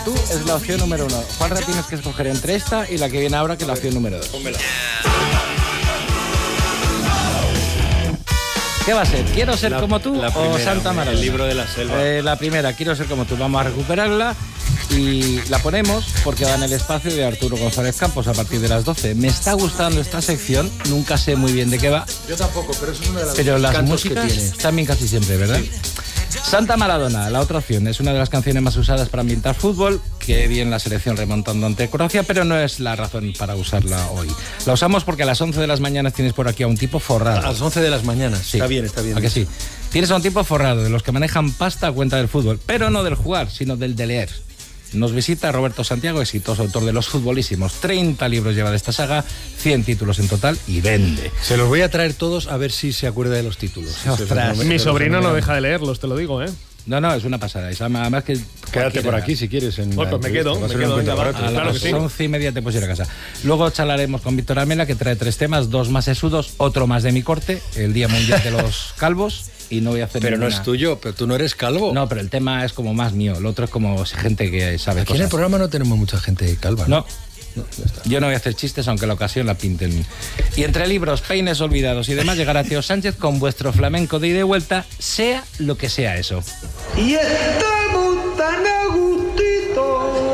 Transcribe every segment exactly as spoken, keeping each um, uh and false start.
tú es la opción número uno. Juanra, tienes que escoger entre esta y la que viene ahora, que es la opción número dos. Pónmela. ¿Qué va a ser? ¿Quiero ser La, como tú la o primera, Santa Maradona? El libro de la selva. Eh, la primera, quiero ser como tú. Vamos a recuperarla y la ponemos porque va en el espacio de Arturo González Campos a partir de las doce. Me está gustando esta sección, nunca sé muy bien de qué va. Yo tampoco, pero eso es una de las Pero las cantos músicas que tiene. también casi siempre, ¿verdad? Sí. Santa Maradona, la otra opción, es una de las canciones más usadas para ambientar fútbol, que bien la selección remontando ante Croacia, pero no es la razón para usarla hoy. La usamos porque a las once de las mañanas tienes por aquí a un tipo forrado. A las once de las mañanas, sí. Está bien, está bien. ¿A que sí? Tienes a un tipo forrado, de los que manejan pasta a cuenta del fútbol, pero no del jugar, sino del de leer. Nos visita Roberto Santiago, exitoso autor de Los Futbolísimos. treinta libros lleva de esta saga, cien títulos en total y vende. Se los voy a traer todos a ver si se acuerda de los títulos. Ostras. Mi sobrino no deja de leerlos, te lo digo, ¿eh? No, no, es una pasada. Es además que Quédate por aquí si quieres. En bueno, pues me quedo, me quedo. Venga, va. a Claro las que sí. once y media te puedes ir a casa. Luego charlaremos con Víctor Almela, que trae tres temas, dos más sesudos, otro más de mi corte, el Día Mundial de los Calvos, y no voy a hacer Pero ninguna... no es tuyo, pero tú no eres calvo. No, pero el tema es como más mío, el otro es como gente que sabe Aquí cosas. en el programa no tenemos mucha gente calva. No. No, ya está. Yo no voy a hacer chistes, aunque la ocasión la pinten. Y entre libros, peines olvidados y demás, llegará Teo Sánchez con vuestro flamenco de ida y vuelta, sea lo que sea eso. Y estamos tan a gustito.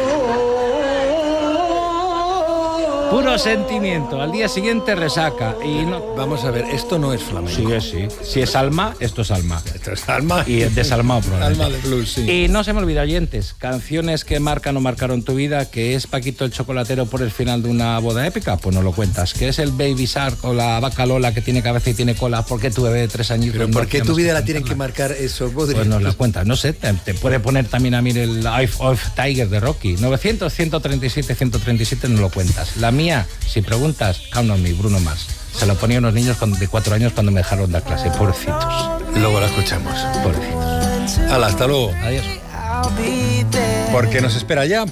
Puro sentimiento. Al día siguiente resaca. Y no... Vamos a ver, esto no es flamenco. Sí, es sí. Si es alma, esto es alma. Esto es alma. Y es desalmado, probablemente. Alma de blues, sí. Y no se me olvida, oyentes, canciones que marcan o marcaron tu vida, que es Paquito el chocolatero por el final de una boda épica, pues no lo cuentas. Que es el Baby Shark o la vaca Lola que tiene cabeza y tiene cola, porque tu bebé de tres añitos... Pero no ¿por qué tu hacíamos vida que la tienen que contarla? marcar eso, Bodri? Pues nos la cuentas, no sé, te, te puede poner también a mí el Eye of Tiger de Rocky. novecientos, ciento treinta y siete, ciento treinta y siete no lo cuentas. La mía, si preguntas, Count on Me, Bruno Mars. Se lo ponía a unos niños de cuatro años cuando me dejaron dar clase, pobrecitos. Luego la escuchamos. Pobrecitos. Hala, hasta luego. Adiós. Porque nos espera ya,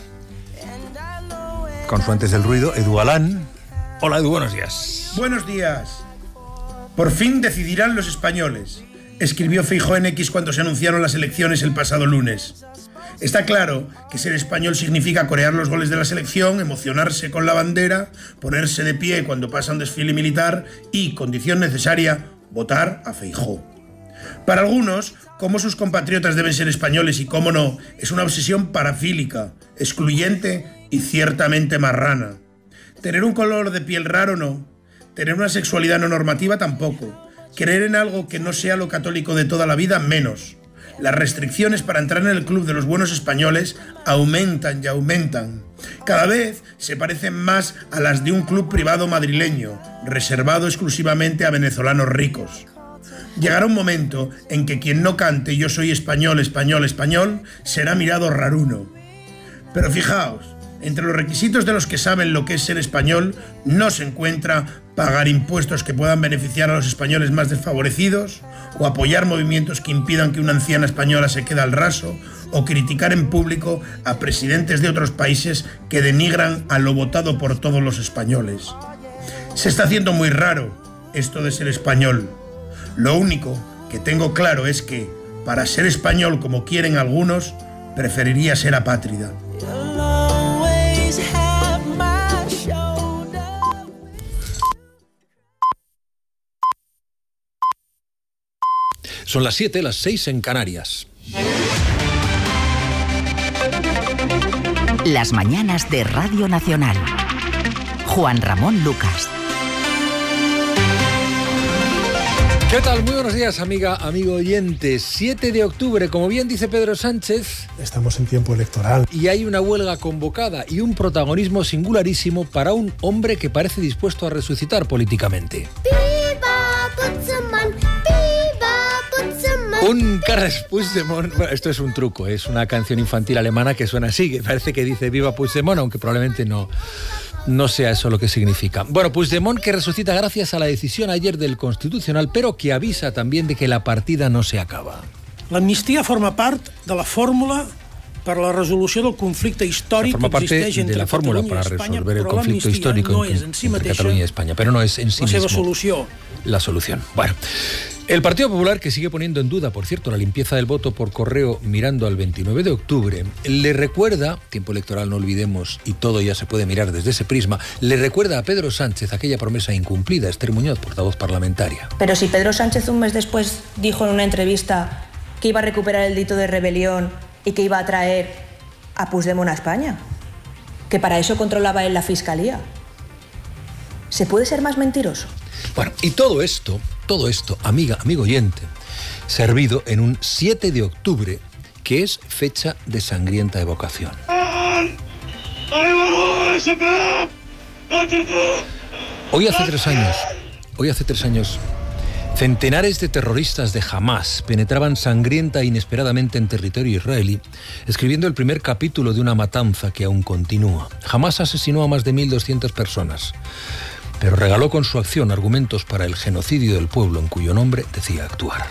con Fuentes del Ruido, Edu Alán. Hola, Edu, buenos días. Buenos días. Por fin decidirán los españoles, escribió Feijóo en X cuando se anunciaron las elecciones el pasado lunes. Está claro que ser español significa corear los goles de la selección, emocionarse con la bandera, ponerse de pie cuando pasa un desfile militar y, condición necesaria, votar a Feijóo. Para algunos, cómo sus compatriotas deben ser españoles y cómo no, es una obsesión parafílica, excluyente y ciertamente marrana. Tener un color de piel raro no, tener una sexualidad no normativa tampoco, creer en algo que no sea lo católico de toda la vida menos. Las restricciones para entrar en el club de los buenos españoles aumentan y aumentan. Cada vez se parecen más a las de un club privado madrileño, reservado exclusivamente a venezolanos ricos. Llegará un momento en que quien no cante "Yo soy español, español, español" será mirado raruno. Pero fijaos, entre los requisitos de los que saben lo que es ser español no se encuentra pagar impuestos que puedan beneficiar a los españoles más desfavorecidos, o apoyar movimientos que impidan que una anciana española se quede al raso, o criticar en público a presidentes de otros países que denigran a lo votado por todos los españoles. Se está haciendo muy raro esto de ser español. Lo único que tengo claro es que, para ser español como quieren algunos, preferiría ser apátrida. Son las siete, las seis en Canarias. Las mañanas de Radio Nacional. Juan Ramón Lucas. ¿Qué tal? Muy buenos días, amiga, amigo oyente. siete de octubre, como bien dice Pedro Sánchez. Estamos en tiempo electoral. Y hay una huelga convocada y un protagonismo singularísimo para un hombre que parece dispuesto a resucitar políticamente. ¡Viva Puigdemont! ¡Viva Puigdemont! Un Carles Puigdemont, bueno, esto es un truco, es una canción infantil alemana que suena así, que parece que dice Viva Puigdemont, aunque probablemente no, no sea eso lo que significa. Bueno, Puigdemont que resucita gracias a la decisión ayer del Constitucional, pero que avisa también de que la partida no se acaba. L'amnistia forma part de la fórmula per a la resolució del conflicte històric forma que parte existeix de entre la fórmula Catalunya para i Espanya, resolver el però conflicto l'amnistia histórico no entre, és en si entre mateixa Catalunya y España, pero no es en sí la seva mismo solució. la solución. Bueno, El Partido Popular, que sigue poniendo en duda, por cierto, la limpieza del voto por correo mirando al veintinueve de octubre, le recuerda, tiempo electoral no olvidemos, y todo ya se puede mirar desde ese prisma, le recuerda a Pedro Sánchez aquella promesa incumplida, Esther Muñoz, portavoz parlamentaria. Pero si Pedro Sánchez un mes después dijo en una entrevista que iba a recuperar el delito de rebelión y que iba a traer a Puigdemont a España, que para eso controlaba él la Fiscalía, ¿se puede ser más mentiroso? Bueno, y todo esto, todo esto, amiga, amigo oyente, servido en un siete de octubre, que es fecha de sangrienta evocación. Hoy hace tres años, hoy hace tres años, centenares de terroristas de Hamás penetraban sangrienta e inesperadamente en territorio israelí, escribiendo el primer capítulo de una matanza que aún continúa. Hamás asesinó a más de mil doscientas personas, pero regaló con su acción argumentos para el genocidio del pueblo en cuyo nombre decía actuar.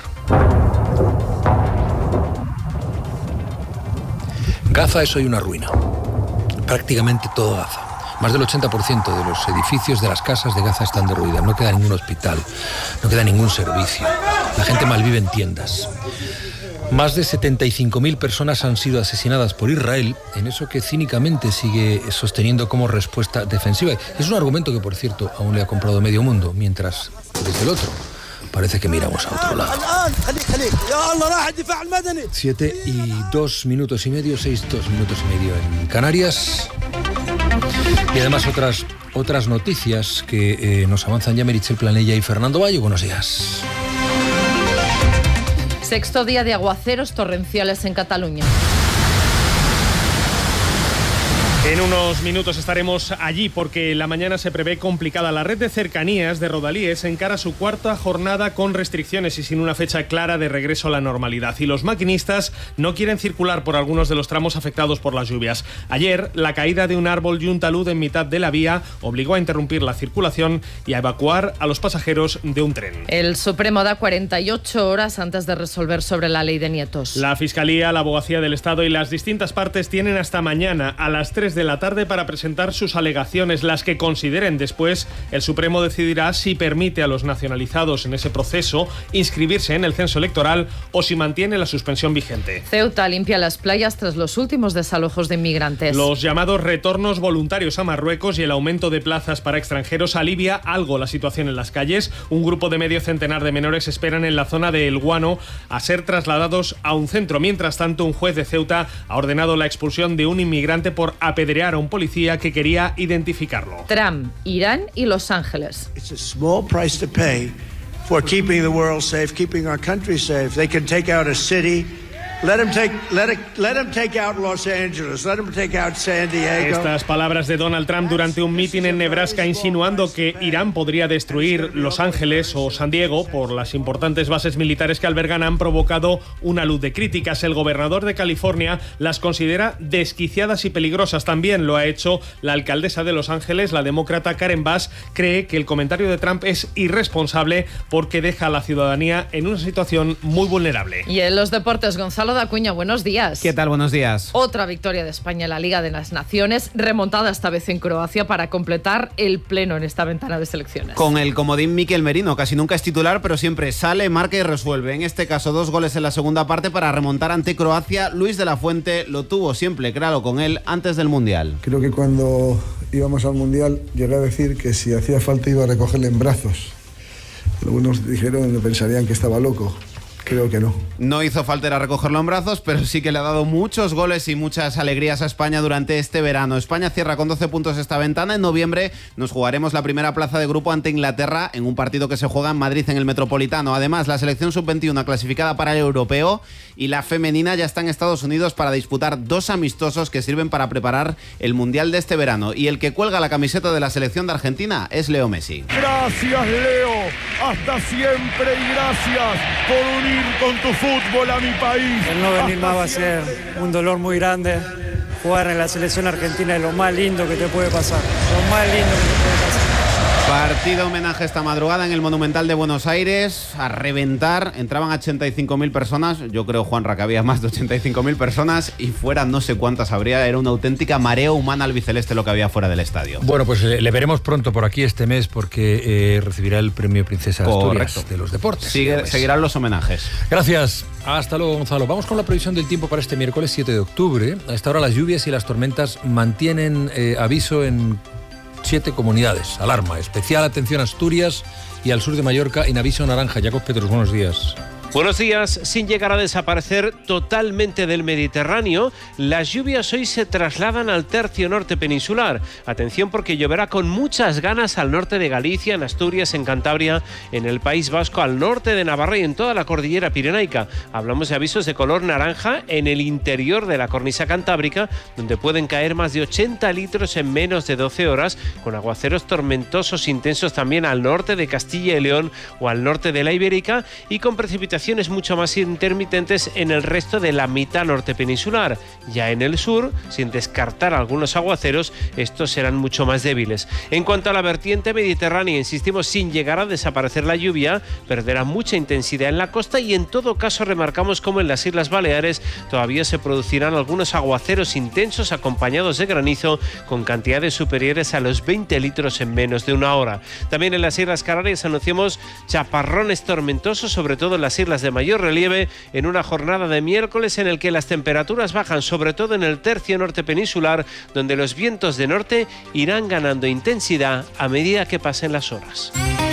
Gaza es hoy una ruina. Prácticamente todo Gaza. Más del ochenta por ciento de los edificios de las casas de Gaza están derruidas. No queda ningún hospital, no queda ningún servicio. La gente malvive en tiendas. Más de setenta y cinco mil personas han sido asesinadas por Israel en eso que cínicamente sigue sosteniendo como respuesta defensiva. Es un argumento que, por cierto, aún le ha comprado medio mundo, mientras desde el otro parece que miramos a otro lado. Siete y dos minutos y medio, seis, dos minutos y medio en Canarias. Y además otras, otras noticias que eh, nos avanzan ya Meritxell Planella y Fernando Bayo. Buenos días. Sexto día de aguaceros torrenciales en Cataluña. En unos minutos estaremos allí porque la mañana se prevé complicada. La red de cercanías de Rodalíes encara su cuarta jornada con restricciones y sin una fecha clara de regreso a la normalidad. Y los maquinistas no quieren circular por algunos de los tramos afectados por las lluvias. Ayer, la caída de un árbol y un talud en mitad de la vía obligó a interrumpir la circulación y a evacuar a los pasajeros de un tren. El Supremo da cuarenta y ocho horas antes de resolver sobre la ley de nietos. La Fiscalía, la Abogacía del Estado y las distintas partes tienen hasta mañana a las tres de la tarde para presentar sus alegaciones, las que consideren. Después, el Supremo decidirá si permite a los nacionalizados en ese proceso inscribirse en el censo electoral o si mantiene la suspensión vigente. Ceuta limpia las playas tras los últimos desalojos de inmigrantes. Los llamados retornos voluntarios a Marruecos y el aumento de plazas para extranjeros alivia algo la situación en las calles. Un grupo de medio centenar de menores esperan en la zona de El Guano a ser trasladados a un centro. Mientras tanto, un juez de Ceuta ha ordenado la expulsión de un inmigrante por apedrear a un policía que quería identificarlo. Trump, Irán y Los Ángeles. It's a small price to pay for keeping the world safe, keeping our country safe. They can take out a city. Let him take, let it, let him take out Los Angeles. Let him take out San Diego. Estas palabras de Donald Trump durante un mitin en Nebraska, insinuando que Irán podría destruir Los Ángeles o San Diego por las importantes bases militares que albergan, han provocado una luz de críticas. El gobernador de California las considera desquiciadas y peligrosas. También lo ha hecho la alcaldesa de Los Ángeles, la demócrata Karen Bass. Cree que el comentario de Trump es irresponsable porque deja a la ciudadanía en una situación muy vulnerable. Y en los deportes, Gonzalo de Acuña, buenos días. ¿Qué tal? Buenos días. Otra victoria de España en la Liga de las Naciones, remontada esta vez en Croacia para completar el pleno en esta ventana de selecciones. Con el comodín Mikel Merino, casi nunca es titular, pero siempre sale, marca y resuelve. En este caso, dos goles en la segunda parte para remontar ante Croacia. Luis de la Fuente lo tuvo siempre claro con él antes del Mundial. Creo que cuando íbamos al Mundial llegué a decir que si hacía falta iba a recogerle en brazos. Algunos dijeron que pensarían que estaba loco. Creo que no. No hizo falta ir a recogerlo en brazos, pero sí que le ha dado muchos goles y muchas alegrías a España durante este verano. España cierra con doce puntos esta ventana. En noviembre nos jugaremos la primera plaza de grupo ante Inglaterra en un partido que se juega en Madrid, en el Metropolitano. Además, la selección sub veintiuno clasificada para el europeo y la femenina ya está en Estados Unidos para disputar dos amistosos que sirven para preparar el Mundial de este verano. Y el que cuelga la camiseta de la selección de Argentina es Leo Messi. Gracias, Leo. Hasta siempre y gracias por unir con tu fútbol a mi país. El no venir más va a ser un dolor muy grande. Jugar en la selección argentina es lo más lindo que te puede pasar. Lo más lindo que te puede pasar. Partido homenaje esta madrugada en el Monumental de Buenos Aires, a reventar, entraban ochenta y cinco mil personas, yo creo, Juanra, que había más de ochenta y cinco mil personas y fuera no sé cuántas habría, era una auténtica marea humana albiceleste lo que había fuera del estadio. Bueno, pues le, le veremos pronto por aquí este mes porque eh, recibirá el premio Princesa Asturias Correcto. de los deportes. Sigue, seguirán los homenajes. Gracias. Hasta luego, Gonzalo. Vamos con la previsión del tiempo para este miércoles siete de octubre. A esta hora las lluvias y las tormentas mantienen eh, aviso en siete comunidades. Alarma. Especial atención a Asturias y al sur de Mallorca en aviso naranja. Jacob Petros, buenos días. Buenos días. Sin llegar a desaparecer totalmente del Mediterráneo, las lluvias hoy se trasladan al tercio norte peninsular. Atención porque lloverá con muchas ganas al norte de Galicia, en Asturias, en Cantabria, en el País Vasco, al norte de Navarra y en toda la cordillera pirenaica. Hablamos de avisos de color naranja en el interior de la cornisa cantábrica, donde pueden caer más de ochenta litros en menos de doce horas, con aguaceros tormentosos intensos también al norte de Castilla y León o al norte de la Ibérica, y con precipitaciones mucho más intermitentes en el resto de la mitad norte peninsular. Ya en el sur, sin descartar algunos aguaceros, estos serán mucho más débiles. En cuanto a la vertiente mediterránea, insistimos, sin llegar a desaparecer la lluvia, perderá mucha intensidad en la costa y en todo caso remarcamos como en las Islas Baleares todavía se producirán algunos aguaceros intensos acompañados de granizo con cantidades superiores a los veinte litros en menos de una hora. También en las Islas Canarias anunciamos chaparrones tormentosos, sobre todo en las islas de mayor relieve, en una jornada de miércoles en el que las temperaturas bajan, sobre todo en el tercio norte peninsular, donde los vientos de norte irán ganando intensidad a medida que pasen las horas.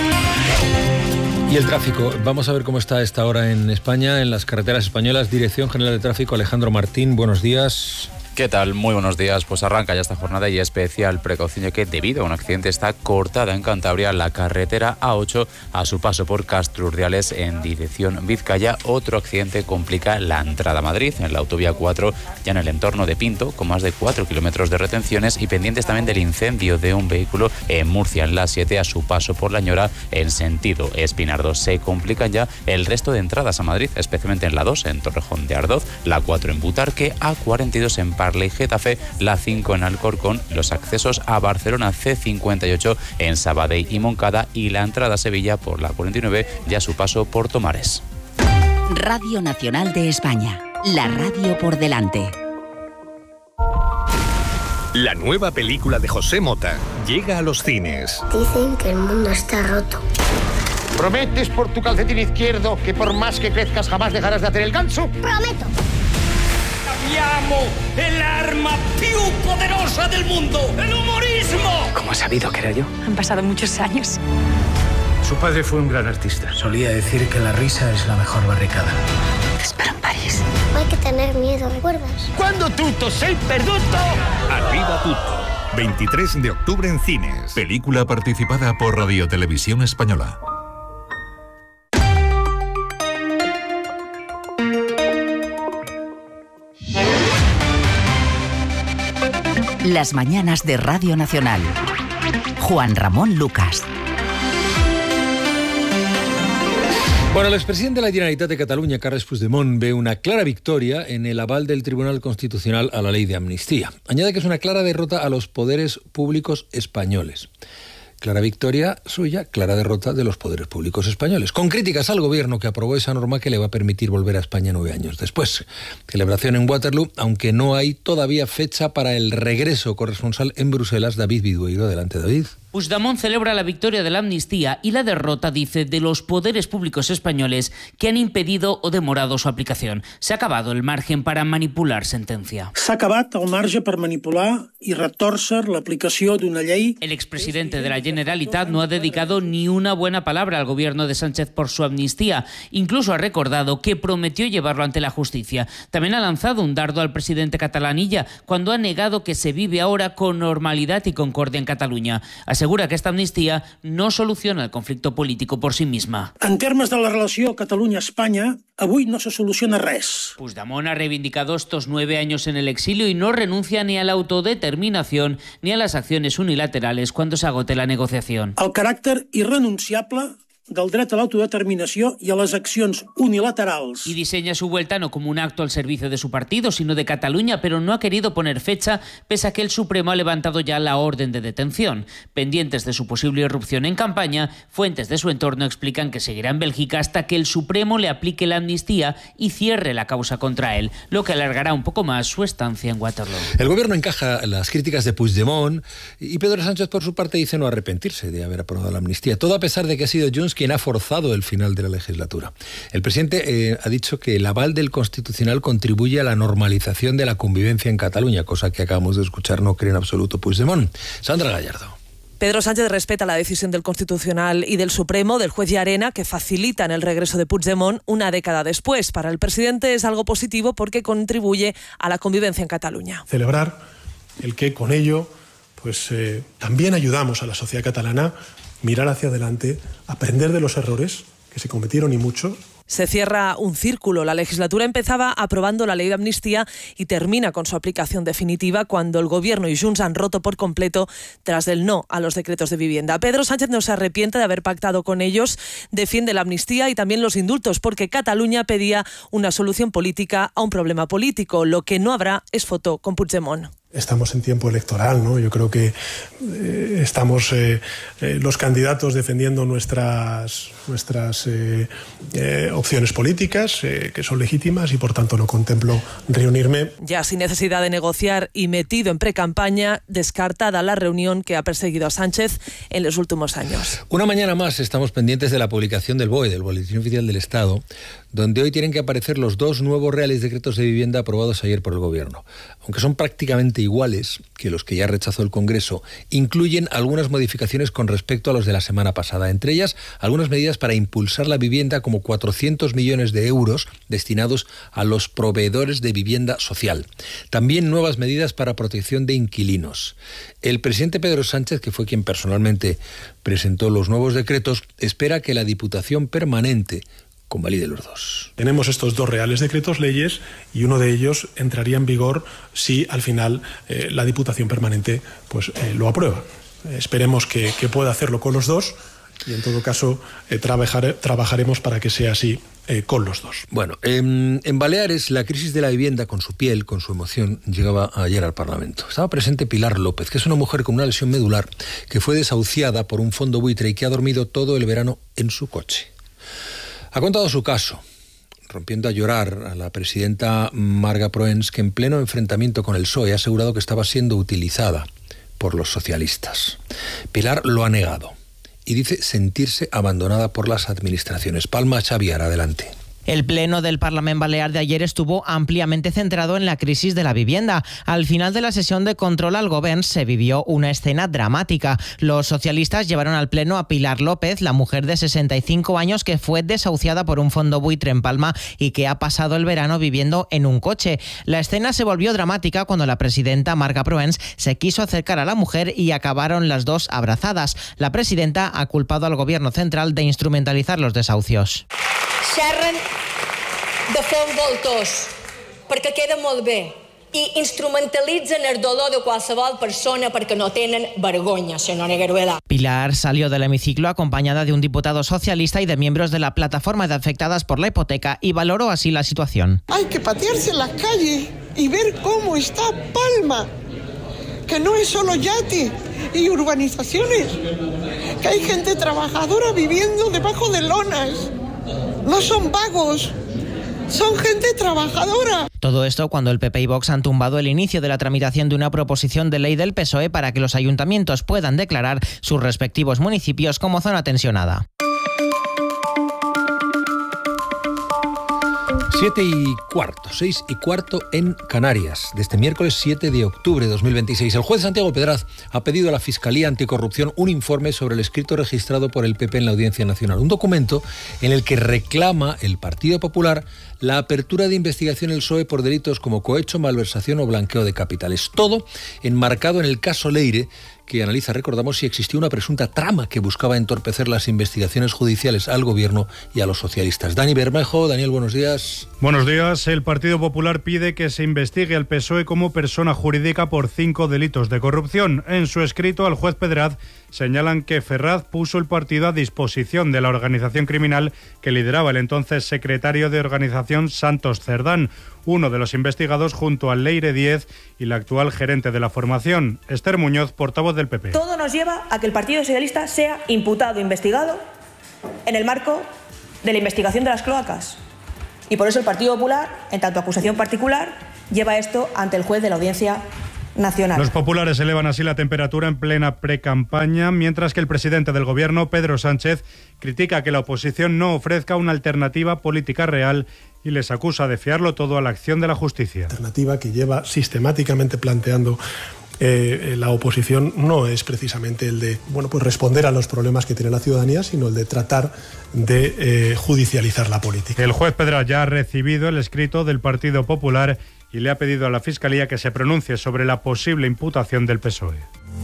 Y el tráfico, vamos a ver cómo está a esta hora en España, en las carreteras españolas. Dirección General de Tráfico, Alejandro Martín, buenos días. ¿Qué tal? Muy buenos días. Pues arranca ya esta jornada y especial precaución ya que debido a un accidente está cortada en Cantabria la carretera A ocho a su paso por Castro Urdiales en dirección Vizcaya. Otro accidente complica la entrada a Madrid en la autovía cuatro, ya en el entorno de Pinto, con más de cuatro kilómetros de retenciones y pendientes también del incendio de un vehículo en Murcia en la siete a su paso por La Ñora en sentido Espinardo. Se complican ya el resto de entradas a Madrid, especialmente en la dos en Torrejón de Ardoz, la cuatro en Butarque, A cuarenta y dos en Parla y Getafe, la cinco en Alcorcón, los accesos a Barcelona C cincuenta y ocho en Sabadell y Moncada y la entrada a Sevilla por la cuarenta y nueve ya su paso por Tomares. Radio Nacional de España, la radio por delante. La nueva película de José Mota llega a los cines. Dicen que el mundo está roto. ¿Prometes por tu calcetín izquierdo que por más que crezcas jamás dejarás de hacer el ganso? Prometo. Cambiamo el arma più poderosa del mundo, el humorismo. ¿Cómo has sabido que era yo? Han pasado muchos años. Su padre fue un gran artista. Solía decir que la risa es la mejor barricada. Te espero en París. No hay que tener miedo, ¿recuerdas? Cuando tutto sei perduto. Arriba tutto. veintitrés de octubre en cines. Película participada por Radio Televisión Española. Las mañanas de Radio Nacional. Juan Ramón Lucas. Bueno, el expresidente de la Generalitat de Cataluña, Carles Puigdemont, ve una clara victoria en el aval del Tribunal Constitucional a la ley de amnistía. Añade que es una clara derrota a los poderes públicos españoles. Clara victoria suya, clara derrota de los poderes públicos españoles. Con críticas al gobierno que aprobó esa norma que le va a permitir volver a España nueve años después. Celebración en Waterloo, aunque no hay todavía fecha para el regreso. Corresponsal en Bruselas, David Vidueiro. Adelante, David. Puigdemont celebra la victoria de la amnistía y la derrota, dice, de los poderes públicos españoles que han impedido o demorado su aplicación. Se ha acabado el margen para manipular sentencia. S'ha acabat el marge per manipular i retòrcer l'aplicació d'una llei. El expresidente de la Generalitat no ha dedicado ni una buena palabra al gobierno de Sánchez por su amnistía. Incluso ha recordado que prometió llevarlo ante la justicia. También ha lanzado un dardo al presidente catalanilla cuando ha negado que se vive ahora con normalidad y concordia en Cataluña. Asegura que esta amnistía no soluciona el conflicto político por sí misma. En termes de la relació Catalunya-Espanya, avui no se soluciona res. Puigdemont ha reivindicado estos nueve años en el exilio y no renuncia ni a la autodeterminación ni a las acciones unilaterales cuando se agote la negociación. El caràcter irrenunciable del dret a l'autodeterminació i a les accions unilaterals. Y diseña su vuelta no como un acto al servicio de su partido, sino de Cataluña, pero no ha querido poner fecha, pese a que el Supremo ha levantado ya la orden de detención. Pendientes de su posible irrupción en campaña, fuentes de su entorno explican que seguirá en Bélgica hasta que el Supremo le aplique la amnistía y cierre la causa contra él, lo que alargará un poco más su estancia en Waterloo. El gobierno encaja las críticas de Puigdemont y Pedro Sánchez, por su parte, dice no arrepentirse de haber aprobado la amnistía, todo a pesar de que ha sido Junts quien ha forzado el final de la legislatura. El presidente eh, ha dicho que el aval del Constitucional contribuye a la normalización de la convivencia en Cataluña, cosa que acabamos de escuchar no cree en absoluto Puigdemont. Sandra Gallardo. Pedro Sánchez respeta la decisión del Constitucional y del Supremo, del juez Llarena, que facilitan el regreso de Puigdemont una década después. Para el presidente es algo positivo porque contribuye a la convivencia en Cataluña. Celebrar el que con ello pues, eh, también ayudamos a la sociedad catalana mirar hacia adelante, aprender de los errores que se cometieron y mucho. Se cierra un círculo. La legislatura empezaba aprobando la ley de amnistía y termina con su aplicación definitiva cuando el Gobierno y Junts han roto por completo tras el no a los decretos de vivienda. Pedro Sánchez no se arrepiente de haber pactado con ellos, defiende la amnistía y también los indultos, porque Cataluña pedía una solución política a un problema político. Lo que no habrá es foto con Puigdemont. Estamos en tiempo electoral, ¿no? Yo creo que eh, estamos eh, eh, los candidatos defendiendo nuestras, nuestras eh, eh, opciones políticas, eh, que son legítimas, y por tanto no contemplo reunirme. Ya sin necesidad de negociar y metido en precampaña, descartada la reunión que ha perseguido a Sánchez en los últimos años. Una mañana más estamos pendientes de la publicación del B O E, del Boletín Oficial del Estado, donde hoy tienen que aparecer los dos nuevos reales decretos de vivienda aprobados ayer por el Gobierno. Aunque son prácticamente iguales que los que ya rechazó el Congreso, incluyen algunas modificaciones con respecto a los de la semana pasada. Entre ellas, algunas medidas para impulsar la vivienda, como cuatrocientos millones de euros destinados a los proveedores de vivienda social. También nuevas medidas para protección de inquilinos. El presidente Pedro Sánchez, que fue quien personalmente presentó los nuevos decretos, espera que la Diputación Permanente convalide los dos. Tenemos estos dos reales decretos leyes y uno de ellos entraría en vigor si al final eh, la Diputación Permanente pues, eh, lo aprueba. Eh, esperemos que, que pueda hacerlo con los dos y en todo caso eh, trabajar, trabajaremos para que sea así eh, con los dos. Bueno, en, en Baleares la crisis de la vivienda, con su piel, con su emoción, llegaba ayer al Parlamento. Estaba presente Pilar López, que es una mujer con una lesión medular que fue desahuciada por un fondo buitre y que ha dormido todo el verano en su coche. Ha contado su caso, rompiendo a llorar a la presidenta Marga Proens, que en pleno enfrentamiento con el P S O E ha asegurado que estaba siendo utilizada por los socialistas. Pilar lo ha negado y dice sentirse abandonada por las administraciones. Palma Xavier, adelante. El pleno del Parlament Balear de ayer estuvo ampliamente centrado en la crisis de la vivienda. Al final de la sesión de control al Gobierno se vivió una escena dramática. Los socialistas llevaron al pleno a Pilar López, la mujer de sesenta y cinco años que fue desahuciada por un fondo buitre en Palma y que ha pasado el verano viviendo en un coche. La escena se volvió dramática cuando la presidenta Marga Proens se quiso acercar a la mujer y acabaron las dos abrazadas. La presidenta ha culpado al Gobierno central de instrumentalizar los desahucios. Xerren de fer voltors, perquè queda molt bé, i instrumentalitzen el dolor de qualsevol persona perquè no tenen vergonya, señora Gueruela. Pilar salió del hemiciclo acompañada de un diputado socialista y de miembros de la plataforma de afectadas por la hipoteca y valoró así la situación. Hay que patearse en la calle y ver cómo está Palma, que no es solo yate y urbanizaciones, que hay gente trabajadora viviendo debajo de lonas. No son vagos, son gente trabajadora. Todo esto cuando el P P y Vox han tumbado el inicio de la tramitación de una proposición de ley del P S O E para que los ayuntamientos puedan declarar sus respectivos municipios como zona tensionada. Siete y cuarto, seis y cuarto en Canarias, de este miércoles siete de octubre de dos mil veintiséis. El juez Santiago Pedraz ha pedido a la Fiscalía Anticorrupción un informe sobre el escrito registrado por el P P en la Audiencia Nacional. Un documento en el que reclama el Partido Popular la apertura de investigación del P S O E por delitos como cohecho, malversación o blanqueo de capitales. Todo enmarcado en el caso Leire, que analiza, recordamos, si existió una presunta trama que buscaba entorpecer las investigaciones judiciales al gobierno y a los socialistas. Dani Bermejo. Daniel, buenos días. Buenos días. El Partido Popular pide que se investigue al P S O E como persona jurídica por cinco delitos de corrupción. En su escrito al juez Pedraz señalan que Ferraz puso el partido a disposición de la organización criminal que lideraba el entonces secretario de organización Santos Cerdán, uno de los investigados junto a Leire Díez y la actual gerente de la formación, Esther Muñoz, portavoz del P P. Todo nos lleva a que el Partido Socialista sea imputado, investigado, en el marco de la investigación de las cloacas. Y por eso el Partido Popular, en tanto acusación particular, lleva esto ante el juez de la Audiencia Nacional. Los populares elevan así la temperatura en plena precampaña, mientras que el presidente del gobierno, Pedro Sánchez, critica que la oposición no ofrezca una alternativa política real y les acusa de fiarlo todo a la acción de la justicia. La alternativa que lleva sistemáticamente planteando eh, la oposición no es precisamente el de bueno, pues responder a los problemas que tiene la ciudadanía, sino el de tratar de eh, judicializar la política. El juez Pedraz ya ha recibido el escrito del Partido Popular y le ha pedido a la Fiscalía que se pronuncie sobre la posible imputación del P S O E.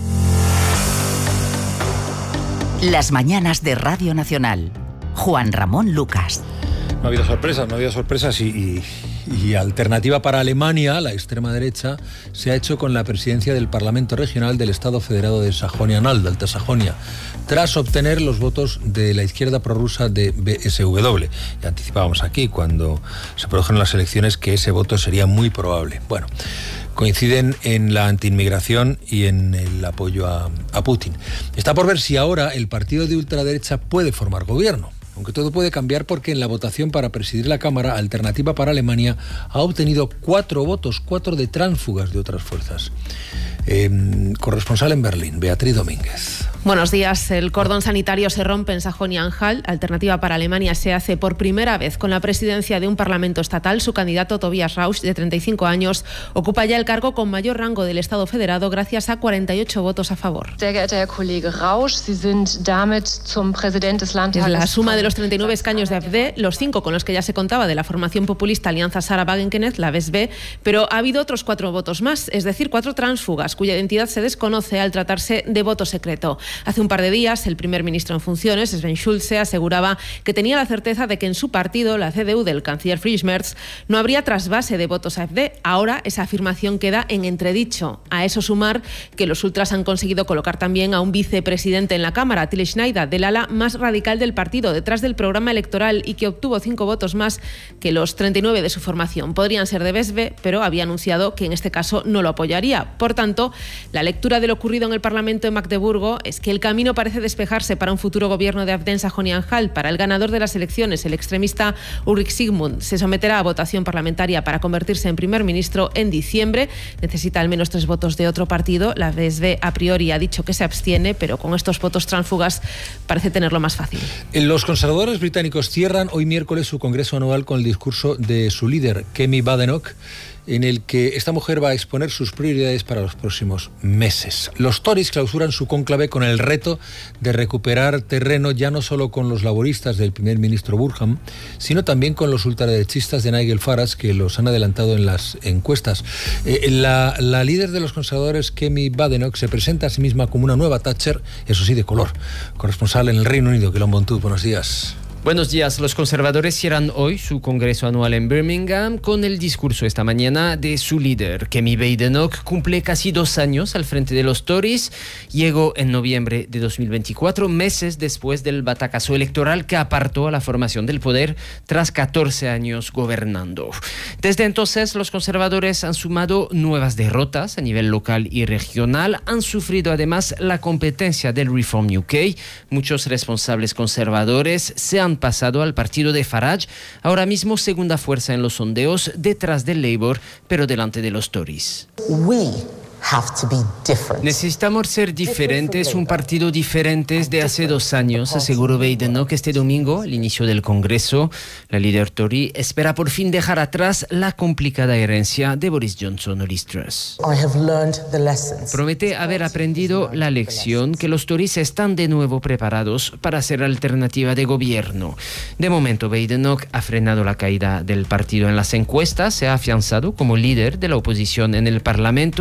Las mañanas de Radio Nacional. Juan Ramón Lucas. No ha habido sorpresas, no ha habido sorpresas y, y, y alternativa para Alemania, la extrema derecha, se ha hecho con la presidencia del Parlamento Regional del Estado Federado de Sajonia-Anhalt, Alta Sajonia, tras obtener los votos de la izquierda prorrusa de B S W. Ya anticipábamos aquí, cuando se produjeron las elecciones, que ese voto sería muy probable. Bueno, coinciden en la antiinmigración y en el apoyo a, a Putin. Está por ver si ahora el partido de ultraderecha puede formar gobierno. Aunque todo puede cambiar porque en la votación para presidir la Cámara, Alternativa para Alemania ha obtenido cuatro votos, cuatro de tránsfugas de otras fuerzas. Eh, corresponsal en Berlín, Beatriz Domínguez. Buenos días. El cordón sanitario se rompe en Sajonia-Anhalt. Alternativa para Alemania se hace por primera vez con la presidencia de un parlamento estatal. Su candidato Tobias Rausch, de treinta y cinco años, ocupa ya el cargo con mayor rango del Estado federado gracias a cuarenta y ocho votos a favor. Sehr geehrter Herr Kollege Rausch, Sie sind damit zum Präsident des Landtages. Es la suma de los treinta y nueve escaños de A F D, los cinco con los que ya se contaba de la formación populista Alianza Sarah Wagenknecht, la V S B, pero ha habido otros cuatro votos más, es decir, cuatro tránsfugas, cuya identidad se desconoce al tratarse de voto secreto. Hace un par de días, el primer ministro en funciones, Sven Schulze, aseguraba que tenía la certeza de que en su partido, la C D U del canciller Friedrich Merz, no habría trasvase de votos a A F D. Ahora esa afirmación queda en entredicho. A eso sumar que los ultras han conseguido colocar también a un vicepresidente en la Cámara, Till Schneider, del ala más radical del partido, detrás del programa electoral, y que obtuvo cinco votos más que los treinta y nueve de su formación. Podrían ser de V S B, pero había anunciado que en este caso no lo apoyaría. Por tanto, la lectura de lo ocurrido en el Parlamento de Magdeburgo es que el camino parece despejarse para un futuro gobierno de A F D en Sajonia-Anhalt. Para el ganador de las elecciones, el extremista Ulrich Sigmund, se someterá a votación parlamentaria para convertirse en primer ministro en diciembre. Necesita al menos tres votos de otro partido. La V S B a priori ha dicho que se abstiene, pero con estos votos tránsfugas parece tenerlo más fácil. Los conservadores británicos cierran hoy miércoles su congreso anual con el discurso de su líder, Kemi Badenoch, en el que esta mujer va a exponer sus prioridades para los próximos meses. Los Tories clausuran su cónclave con el reto de recuperar terreno ya no solo con los laboristas del primer ministro Burham, sino también con los ultraderechistas de Nigel Farage, que los han adelantado en las encuestas. Eh, la, la líder de los conservadores, Kemi Badenoch, se presenta a sí misma como una nueva Thatcher, eso sí, de color. Corresponsal en el Reino Unido, Quilón Bontú, buenos días. Buenos días. Los conservadores cierran hoy su congreso anual en Birmingham con el discurso esta mañana de su líder. Kemi Badenoch cumple casi dos años al frente de los Tories. Llegó en noviembre de dos mil veinticuatro, meses después del batacazo electoral que apartó a la formación del poder tras catorce años gobernando. Desde entonces, los conservadores han sumado nuevas derrotas a nivel local y regional. Han sufrido además la competencia del Reform U K. Muchos responsables conservadores se han pasado al partido de Farage, ahora mismo segunda fuerza en los sondeos detrás del Labour, pero delante de los Tories. We have to be different. Necesitamos ser diferentes, un partido diferente desde hace dos años, aseguró Badenoch este domingo al inicio del Congreso. La líder Tory espera por fin dejar atrás la complicada herencia de Boris Johnson o Liz Truss. I have learned the lessons. Promete haber aprendido la lección, que los Tories están de nuevo preparados para ser alternativa de gobierno. De momento, Badenoch ha frenado la caída del partido en las encuestas, se ha afianzado como líder de la oposición en el Parlamento,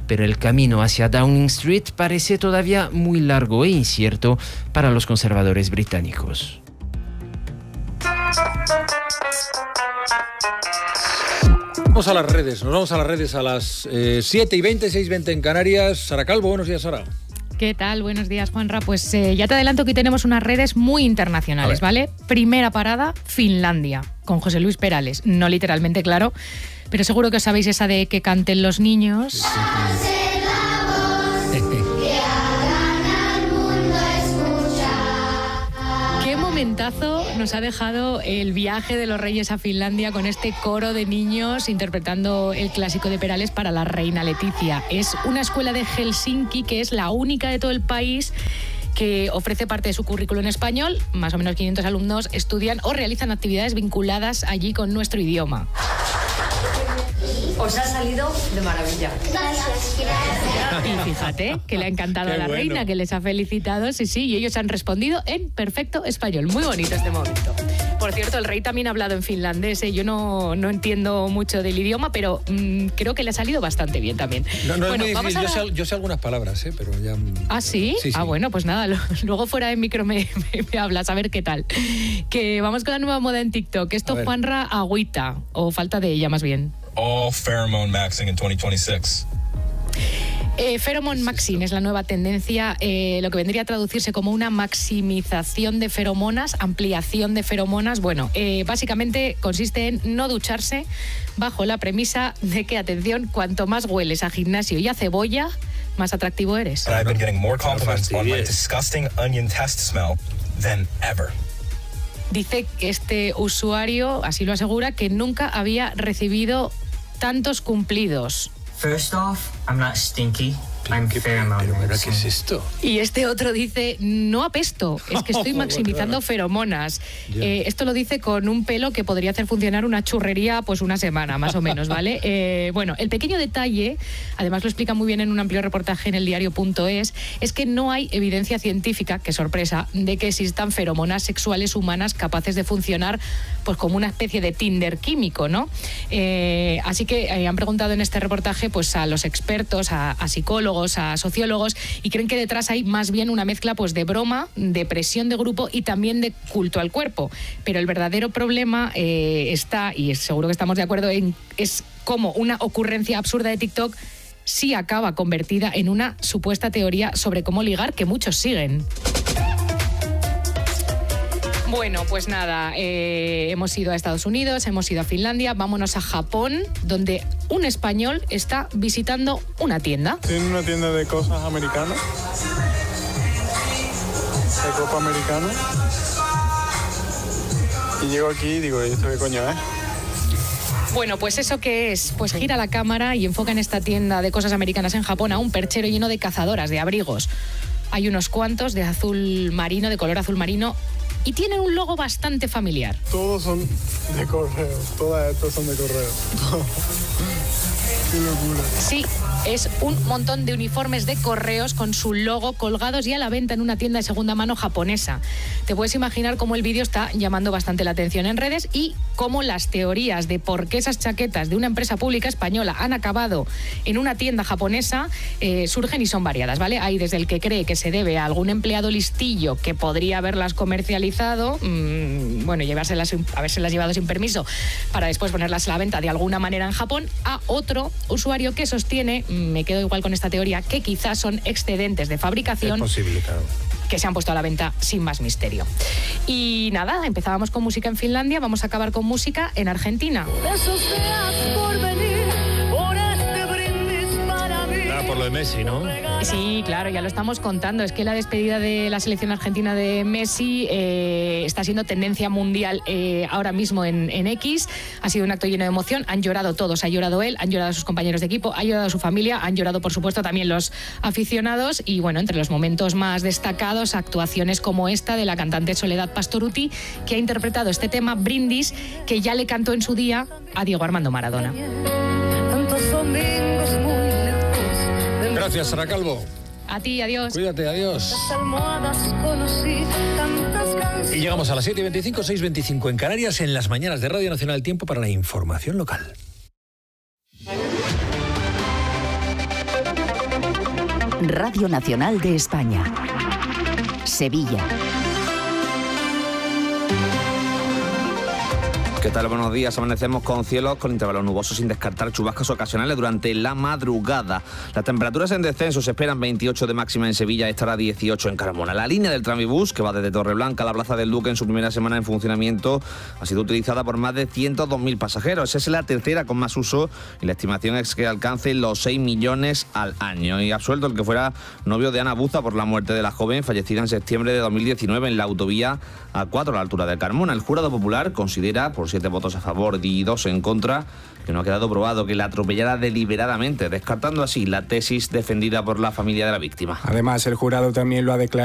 pero el camino hacia Downing Street parece todavía muy largo e incierto para los conservadores británicos. Vamos a las redes, nos vamos a las redes a las eh, siete y veinte, seis y veinte en Canarias. Sara Calvo, buenos días, Sara. ¿Qué tal? Buenos días, Juanra. Pues eh, ya te adelanto que tenemos unas redes muy internacionales, ¿vale? Primera parada, Finlandia, con José Luis Perales. No literalmente, claro, pero seguro que os sabéis esa de que canten los niños. Sí, sí. Momentazo nos ha dejado el viaje de los Reyes a Finlandia con este coro de niños interpretando el clásico de Perales para la reina Leticia. Es una escuela de Helsinki que es la única de todo el país que ofrece parte de su currículo en español. Más o menos quinientos alumnos estudian o realizan actividades vinculadas allí con nuestro idioma. Os ha salido de maravilla. Gracias, gracias. Y fíjate que le ha encantado Qué a la bueno. reina, que les ha felicitado, sí, sí, y ellos han respondido en perfecto español. Muy bonito este momento. Por cierto, el rey también ha hablado en finlandés, ¿eh? Yo no, no entiendo mucho del idioma, pero mmm, creo que le ha salido bastante bien también. No, no bueno, es muy vamos difícil, a yo, la... sé, yo sé algunas palabras, ¿eh? Pero ya... ¿Ah, sí? Sí, sí. Ah, bueno, pues nada, lo, luego fuera de micro me, me, me hablas, a ver qué tal. Que vamos con la nueva moda en TikTok. Esto, Juanra, agüita, o falta de ella más bien. All pheromone maxing in twenty twenty-six. Eh, Pheromone Maxing es la nueva tendencia, eh, lo que vendría a traducirse como una maximización de feromonas, ampliación de feromonas. Bueno, eh, básicamente consiste en no ducharse bajo la premisa de que, atención, cuanto más hueles a gimnasio y a cebolla, más atractivo eres. And I've been getting more compliments on my disgusting onion test smell than ever. Dice que este usuario, así lo asegura, que nunca había recibido tantos cumplidos. First off, I'm not stinky. I'm pheromone. Pero, ¿qué es esto? Y este otro dice, no apesto, es que estoy maximizando feromonas. Eh, esto lo dice con un pelo que podría hacer funcionar una churrería pues una semana, más o menos, ¿vale? Eh, bueno, el pequeño detalle, además lo explica muy bien en un amplio reportaje en el diario punto es, es que no hay evidencia científica, qué sorpresa, de que existan feromonas sexuales humanas capaces de funcionar pues como una especie de Tinder químico, ¿no? Eh, así que eh, han preguntado en este reportaje pues a los expertos, a, a psicólogos, a sociólogos, y creen que detrás hay más bien una mezcla pues de broma, de presión de grupo y también de culto al cuerpo. Pero el verdadero problema eh, está, y seguro que estamos de acuerdo, en, es cómo una ocurrencia absurda de TikTok sí acaba convertida en una supuesta teoría sobre cómo ligar que muchos siguen. Bueno, pues nada, eh, hemos ido a Estados Unidos, hemos ido a Finlandia, vámonos a Japón, donde un español está visitando una tienda. Tiene una tienda de cosas americanas, de copa americana, y llego aquí y digo, ¿y esto qué coño es? Bueno, pues ¿eso qué es? Pues gira la cámara y enfoca en esta tienda de cosas americanas en Japón a un perchero lleno de cazadoras, de abrigos. Hay unos cuantos de azul marino, de color azul marino, y tienen un logo bastante familiar. Todos son de correo, todas estas son de correo. Qué locura. Sí, es un montón de uniformes de correos con su logo colgados y a la venta en una tienda de segunda mano japonesa. Te puedes imaginar cómo el vídeo está llamando bastante la atención en redes y cómo las teorías de por qué esas chaquetas de una empresa pública española han acabado en una tienda japonesa eh, surgen y son variadas, ¿vale? Hay desde el que cree que se debe a algún empleado listillo que podría haberlas comercializado, mmm, bueno, llevárselas, habérselas llevado sin permiso para después ponerlas a la venta de alguna manera en Japón, a otro usuario que sostiene, me quedo igual con esta teoría, que quizás son excedentes de fabricación. Es posible, claro. Que se han puesto a la venta sin más misterio. Y nada, empezábamos con música en Finlandia, vamos a acabar con música en Argentina. Ah, por lo de Messi, ¿no? Sí, claro, ya lo estamos contando. Es que la despedida de la selección argentina de Messi eh, está siendo tendencia mundial eh, ahora mismo en, en X. Ha sido un acto lleno de emoción. Han llorado todos. Ha llorado él, han llorado sus compañeros de equipo, ha llorado su familia, han llorado, por supuesto, también los aficionados. Y bueno, entre los momentos más destacados, actuaciones como esta de la cantante Soledad Pastorutti, que ha interpretado este tema, Brindis, que ya le cantó en su día a Diego Armando Maradona. Gracias, Sara Calvo. A ti, adiós. Cuídate, adiós. Y llegamos a las siete y veinticinco, seis y veinticinco en Canarias, en las mañanas de Radio Nacional, tiempo para la información local. Radio Nacional de España. Sevilla. ¿Qué tal? Buenos días. Amanecemos con cielos con intervalos nubosos sin descartar chubascos ocasionales durante la madrugada. Las temperaturas en descenso se esperan veintiocho de máxima en Sevilla, estará dieciocho en Carmona. La línea del Tranvibús, que va desde Torreblanca a la Plaza del Duque en su primera semana en funcionamiento, ha sido utilizada por más de ciento dos mil pasajeros. Es la tercera con más uso y la estimación es que alcance los seis millones al año. Y absuelto el que fuera novio de Ana Buza por la muerte de la joven, fallecida en septiembre de dos mil diecinueve en la autovía A cuatro a la altura de Carmona. El jurado popular considera, por siete votos a favor y dos en contra, que no ha quedado probado que la atropellara deliberadamente, descartando así la tesis defendida por la familia de la víctima. Además, el jurado también lo ha declarado